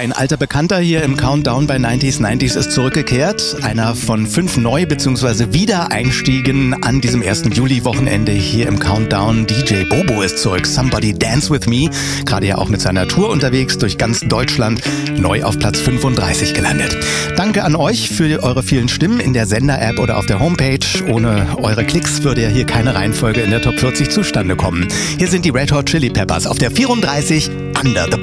ein alter Bekannter hier im Countdown bei 90s ist zurückgekehrt. Einer von 5 Neu- bzw. Wiedereinstiegen an diesem 1. Juli-Wochenende hier im Countdown. DJ Bobo ist zurück. Somebody Dance With Me. Gerade ja auch mit seiner Tour unterwegs durch ganz Deutschland. Neu auf Platz 35 gelandet. Danke an euch für eure vielen Stimmen in der Sender-App oder auf der Homepage. Ohne eure Klicks würde ja hier keine Reihenfolge in der Top 40 zustande kommen. Hier sind die Red Hot Chili Peppers auf der 34 Under the